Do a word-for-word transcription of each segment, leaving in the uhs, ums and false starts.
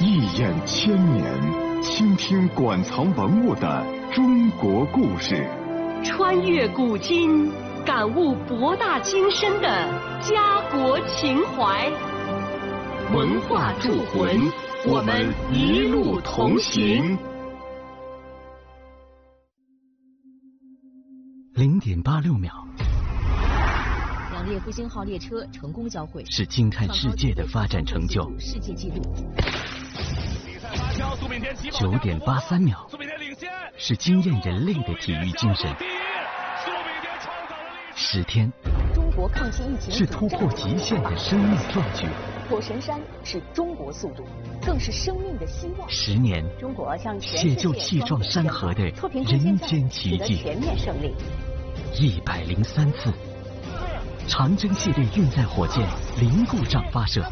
一眼千年，倾听馆藏文物的中国故事， 穿越古今，感悟博大精深的家国情怀。文化铸魂，我们一路同行。 零点八六秒， 两列复兴号列车成功交汇， 是惊叹世界的发展成就。 世界纪录。 九点八三秒，是惊艳人类的体育精神。十天， 中国抗击疫情是突破极限的生命壮举。 火神山是中国速度，更是生命的希望。 十年， 中国向全解救气壮山河的人间奇迹。 全面胜利。 一百零三次，长征系列运载火箭零故障发射。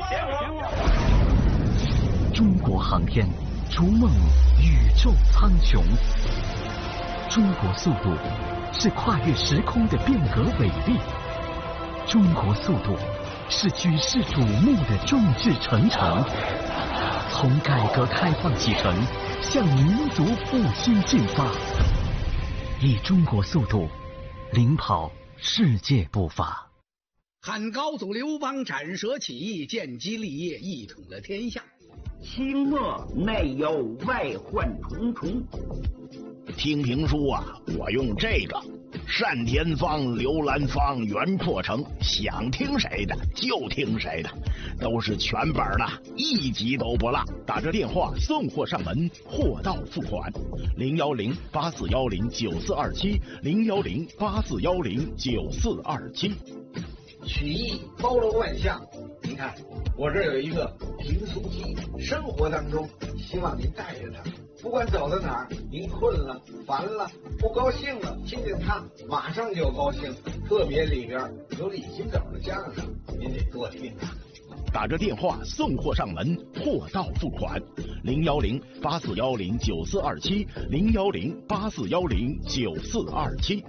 中国航天逐梦宇宙苍穹。中国速度是跨越时空的变革伟力。中国速度是举世瞩目的众志成城。从改革开放启程，向民族复兴进发，以中国速度领跑世界步伐。 汉高祖刘邦斩蛇起义，建基立业，一统了天下。 清末内忧外患重重。 听评书啊，我用这个单田芳、刘兰芳、袁阔成，想听谁的就听谁的，都是全本的，一集都不落。打着电话送货上门，货到付款。零幺零八四幺零九四二七，零幺零八四幺零九四二七。 曲艺包罗万象，您看我这儿有一个评书机，生活当中希望您带着它，不管走到哪儿，您困了、烦了、不高兴了，听听它，马上就高兴。特别里边有李金斗的相声，您得多听啊。 打着电话送货上门，货到付款。零幺零八四幺零九四二七，零幺零八四幺零九四二七。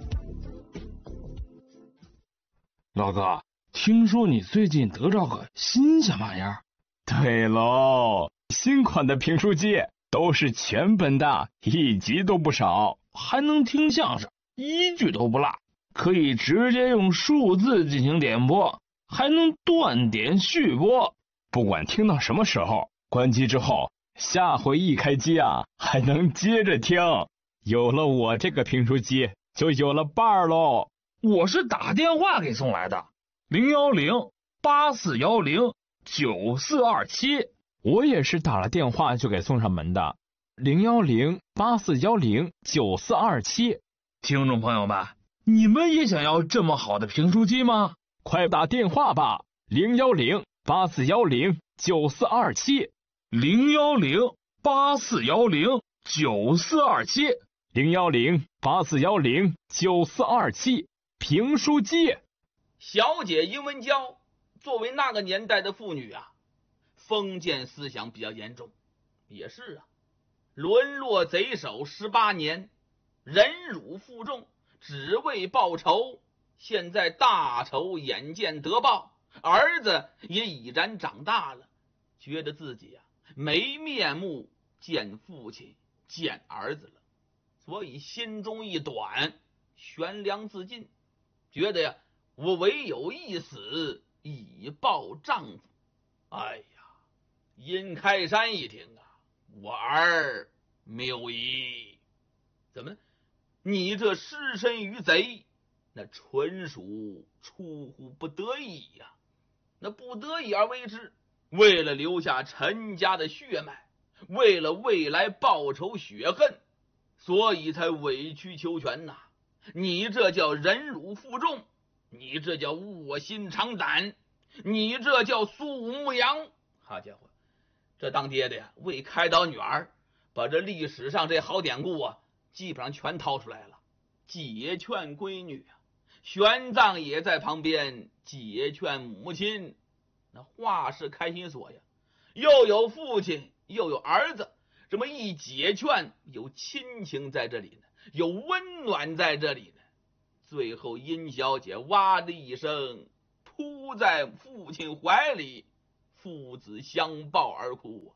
老哥，听说你最近得着个新鲜玩意儿？ 对喽，新款的评书机都是全本的，一集都不少， 还能听相声，一句都不落，可以直接用数字进行点播，还能断点续播。 不管听到什么时候，关机之后，下回一开机啊，还能接着听。有了我这个评书机，就有了伴儿喽。 我是打电话给送来的，零幺零八四幺零九四二七。 我也是打了电话就给送上门的，零幺零八四幺零九四二七。 听众朋友们，你们也想要这么好的评书机吗？ 快打电话吧，零幺零八四幺零九四二七， 零幺零八四幺零九四二七， 零幺零八四幺零九四二七。评书机。 小姐殷文娇作为那个年代的妇女啊，封建思想比较严重，也是啊，沦落贼手十八年，忍辱负重，只为报仇。现在大仇眼见得报，儿子也已然长大了，觉得自己啊没面目见父亲见儿子了，所以心中一短，悬梁自尽，觉得呀，我唯有一死以报丈夫。哎呀，殷开山一听啊，我儿谬矣，怎么你这失身于贼，那纯属出乎不得已呀、啊，那不得已而为之，为了留下陈家的血脉，为了未来报仇雪恨，所以才委曲求全呐、啊。你这叫忍辱负重，你这叫卧薪尝胆，你这叫苏武牧羊。好家伙，这当爹的呀，为开导女儿，把这历史上这好典故啊，基本上全掏出来了，解劝闺女啊。玄奘也在旁边解劝母亲，那话是开心说呀，又有父亲又有儿子，这么一解劝，有亲情在这里呢，有温暖在这里呢。最后殷小姐哇的一声扑在父亲怀里，父子相抱而哭啊。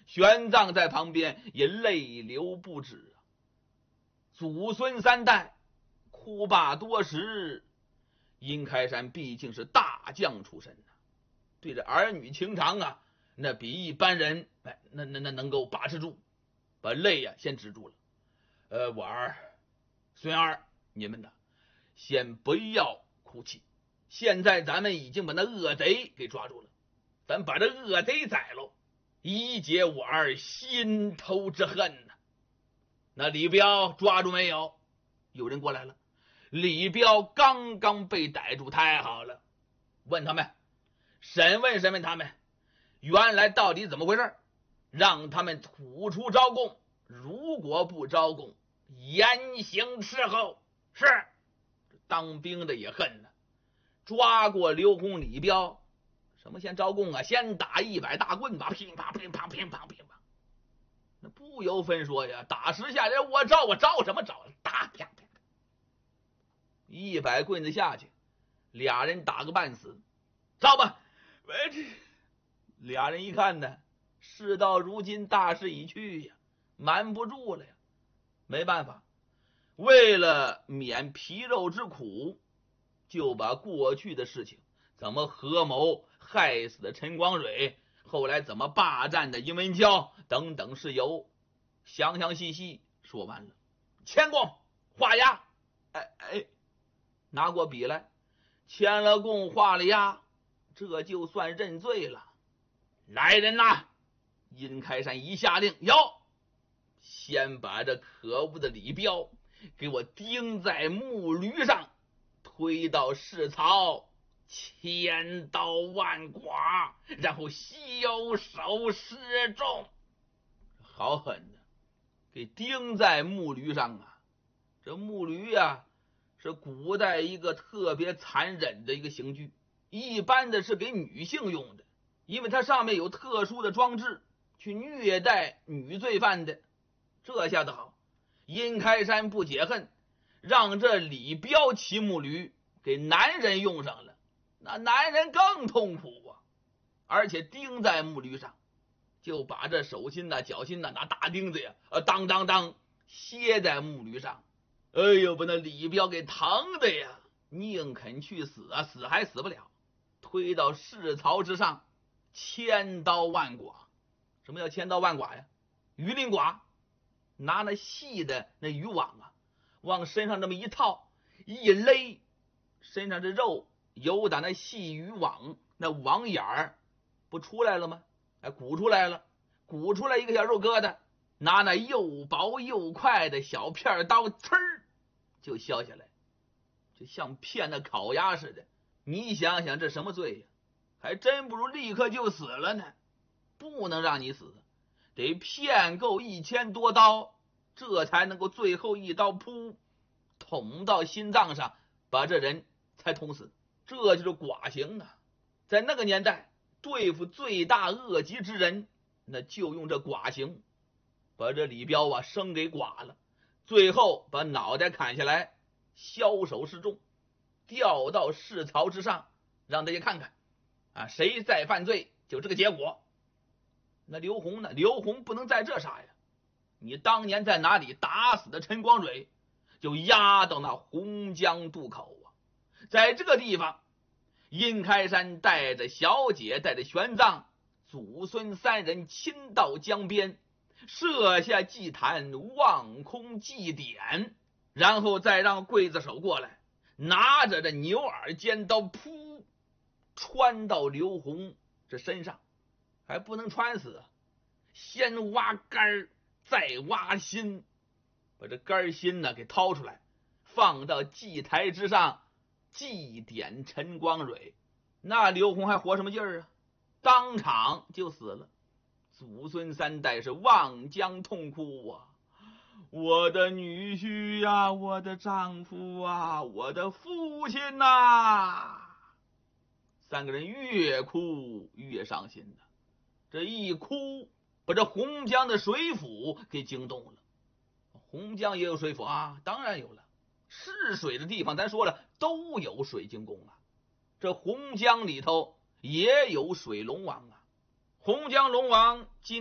玄奘在旁边也泪流不止啊。祖孙三代哭罢多时，殷开山毕竟是大将出身啊，对着儿女情长啊，那比一般人哎，那那那能够把持住，把泪呀、啊、先止住了。呃，我儿、孙儿，你们呢，先不要哭泣。现在咱们已经把那恶贼给抓住了，咱把这恶贼宰喽，以解我儿心头之恨呢、啊。那李彪抓住没有？有人过来了。李彪刚刚被逮住，太好了。问他们，审问审问他们，原来到底怎么回事？让他们吐出招供，如果不招供，严刑伺候。是，当兵的也恨呢。抓过刘洪、李彪，什么先招供啊？先打一百大棍吧，乒乓乒乓乒乓乒乓。那不由分说呀，打十下人我招，我招什么招？打啪啪，一百棍子下去，俩人打个半死。招吧，喂，这俩人一看呢，事到如今，大势已去呀，瞒不住了呀，没办法，为了免皮肉之苦，就把过去的事情，怎么合谋害死的陈光蕊，后来怎么霸占的殷文娇等等事由，详详细细说完了。签供画押，哎哎，拿过笔来，签了供画了押，这就算认罪了。来人呐！殷开山一下令，有，先把这可恶的李彪给我钉在木驴上，推到市曹，千刀万剐，然后枭首示众。好狠的，给钉在木驴上啊！这木驴啊，是古代一个特别残忍的一个刑具，一般的是给女性用的，因为它上面有特殊的装置，去虐待女罪犯的。这下子好，殷开山不解恨，让这李彪骑木驴给男人用上了，那男人更痛苦啊！而且钉在木驴上，就把这手心呐、脚心呐拿大钉子呀，呃，当当当歇在木驴上。哎呦，把那李彪给疼的呀，宁肯去死啊，死还死不了，推到市曹之上，千刀万剐。什么叫千刀万剐呀？鱼鳞剐，拿那细的那渔网啊，往身上这么一套一勒，身上这肉由打那细渔网那网眼儿不出来了吗？哎，鼓出来了，鼓出来一个小肉疙瘩，拿那又薄又快的小片刀，呲儿就削下来，就像片那烤鸭似的。你想想这什么罪呀？还真不如立刻就死了呢。不能让你死，得骗够一千多刀，这才能够最后一刀噗捅到心脏上，把这人才捅死。这就是剐刑啊！在那个年代，对付罪大恶极之人，那就用这剐刑，把这李彪啊生给剐了，最后把脑袋砍下来，枭首示众，吊到市曹之上，让大家看看啊，谁再犯罪就这个结果。那刘洪呢？刘洪不能在这杀呀！你当年在哪里打死的陈光蕊，就押到那洪江渡口啊！在这个地方，殷开山带着小姐，带着玄奘，祖孙三人亲到江边，设下祭坛，望空祭典，然后再让刽子手过来，拿着这牛耳尖刀，噗，穿到刘洪这身上。还不能穿死啊！先挖肝再挖心，把这肝心呢给掏出来，放到祭台之上祭奠陈光蕊。那刘洪还活什么劲儿啊？当场就死了。祖孙三代是望江痛哭啊！我的女婿呀、啊，我的丈夫啊，我的父亲呐、啊！三个人越哭越伤心呐、啊。这一哭，把这洪江的水府给惊动了。洪江也有水府啊，当然有了。是水的地方，咱说了都有水晶宫啊。这洪江里头也有水龙王啊。洪江龙王今